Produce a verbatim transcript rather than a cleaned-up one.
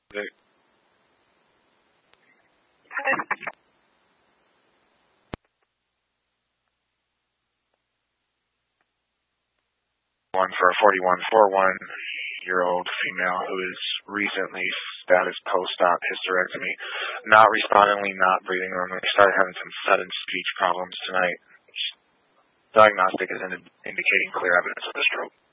The one for a forty-one forty-one-year-old female who is recently status post-op hysterectomy, not responding, not breathing normally, started having some sudden speech problems tonight. Diagnostic is indicating clear evidence of a stroke.